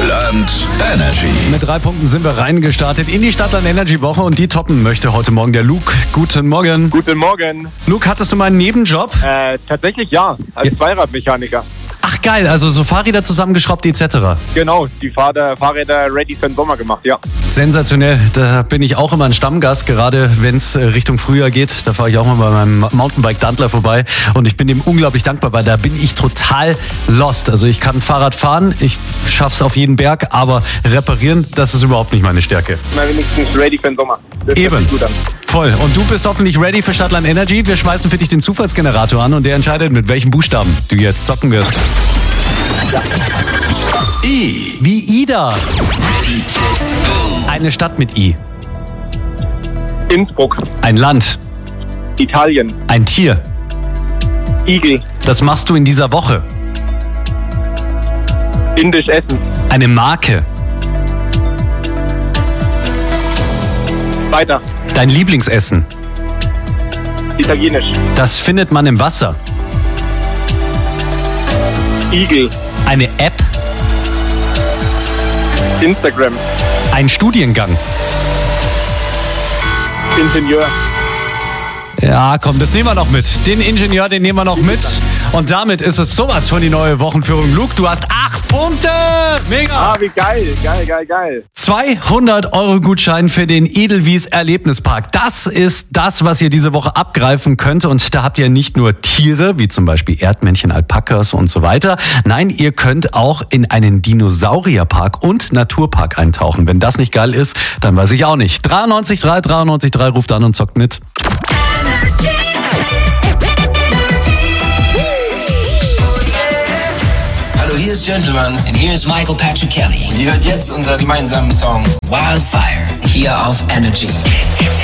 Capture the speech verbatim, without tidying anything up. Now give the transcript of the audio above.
Stadtland Energy. Mit drei Punkten sind wir reingestartet in die Stadtland Energy Woche und die toppen möchte heute Morgen der Luke. Guten Morgen. Guten Morgen. Luke, hattest du mal einen Nebenjob? Äh, tatsächlich ja, als Ja. Zweiradmechaniker. Ach geil, also so Fahrräder zusammengeschraubt et cetera. Genau, die Fahrräder, Fahrräder ready für den Sommer gemacht, ja. Sensationell, da bin ich auch immer ein Stammgast, gerade wenn es Richtung Frühjahr geht. Da fahre ich auch mal bei meinem Mountainbike-Dantler vorbei und ich bin dem unglaublich dankbar, weil da bin ich total lost. Also ich kann Fahrrad fahren, ich schaff's auf jeden Berg, aber reparieren, das ist überhaupt nicht meine Stärke. Na, wenigstens ready für den Sommer. Das hört Eben. sich gut an. Voll. Und du bist hoffentlich ready für Stadtland Energy. Wir schmeißen für dich den Zufallsgenerator an und der entscheidet, mit welchem Buchstaben du jetzt zocken wirst. I. Wie Ida. Eine Stadt mit I. Innsbruck, Ein Land. Italien, Ein Tier. Igel, Das machst du in dieser Woche. Indisch essen, Eine Marke. weiter, Dein Lieblingsessen. Italienisch, Das findet man im Wasser. Igel, Eine App. Instagram, Ein Studiengang. Ingenieur. Ja, komm, das nehmen wir noch mit. Den Ingenieur, den nehmen wir noch mit. Und damit ist es sowas von die neue Wochenführung. Luke, du hast acht Punkte. Mega. Ah, wie geil, geil, geil, geil. zweihundert Euro Gutschein für den Edelwies Erlebnispark. Das ist das, was ihr diese Woche abgreifen könnt. Und da habt ihr nicht nur Tiere, wie zum Beispiel Erdmännchen, Alpakas und so weiter. Nein, ihr könnt auch in einen Dinosaurierpark und Naturpark eintauchen. Wenn das nicht geil ist, dann weiß ich auch nicht. dreiundneunzig drei, dreiundneunzig drei, ruft an und zockt mit. Hallo, hier ist Gentleman. And here's Michael Patrick Kelly. Und ihr hört jetzt unseren gemeinsamen Song Wildfire hier auf Energy.